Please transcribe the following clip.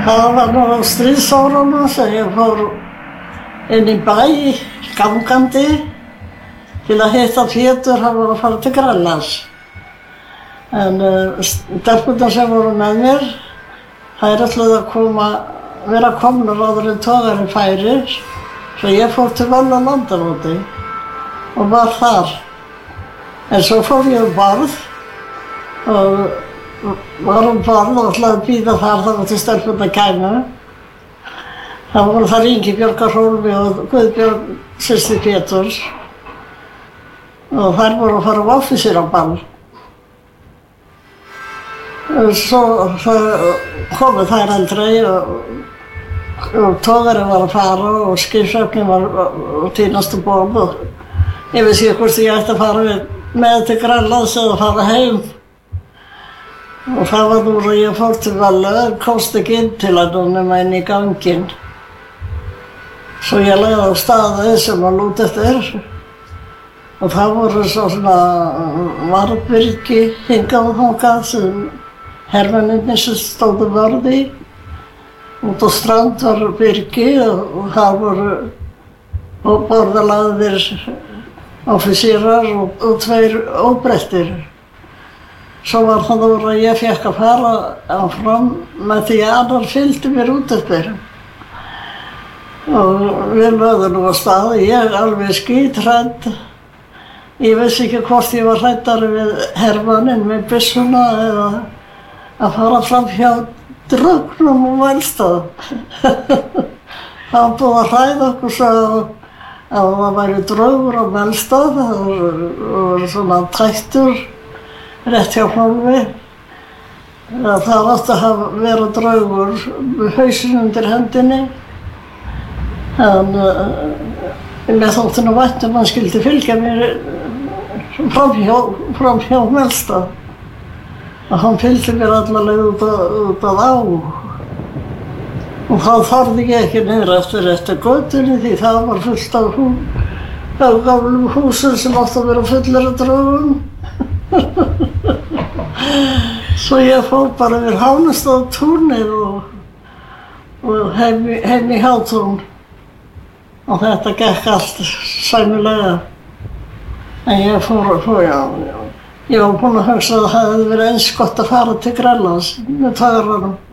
Það var nú á stríðsárunum sem ég fór inn í bæ, gangandi, til að hitta Pétur, hann var að fara til Grænlands. En stelpurnar sem voru með mér, þær ætluðu að vera komnar áður en togarinn færir, svo ég fór til Völu á Landamóti og var þar. En svo fór ég um borð og var um borð og ætlaði að bíða þar til stelpurnar kæmu. Það voru þar Ingibjörg Hrólfi og Guðbjörg, systir Péturs, og þær voru að fara á offísíraball. Svo komu þær aldrei og togarinn var að fara og skipshöfnin var að tínast um borð og ég vissi ekki hvort ég ætti að fara með til Grænlands eða að fara heim. Og það var nú að ég fór til Völu, komst ekki inn til hennar nema inn í ganginn. Svo ég lagði á staðið sem að lúta eftir. Og það voru svona varðbyrgi hingað og þangað sem hermennirnir sem stóðu vörð í. Út á strand var byrgi og það voru borðalagðir offísírar og tveir óbreyttir. Svo var það úr að ég fékk að fara áfram með því að annar fylgdi mér út eftir. Og við lögðum nú á stað, ég alveg skíthrædd. Ég vissi ekki hvort ég var hræddari við hermanninn með byssuna eða að fara fram hjá draugnum og Vælstað. Það var búið að hræða okkur svo að það væri draugur á Vælstað, það var svona tættur rétt hjá Hrólfi. Það átti að vera draugur með hausinn undir hendinni. En mér þótti nú vænt að skyldi fylgja mér fram hjá Vælstað. Og hann fylgdi mér allavega út að á. Og þá þorði ég ekki niður eftir götunni því það var fullt af gamlum húsum sem átti að vera fullir af draugum. Svo ég fór bara yfir Hánastadtúnið og heim í Hátún. Og þetta gekk allt sæmilega. En ég ég var búinn að hugsa að það hefði verið eins gott að fara til Grænlands með togaranum.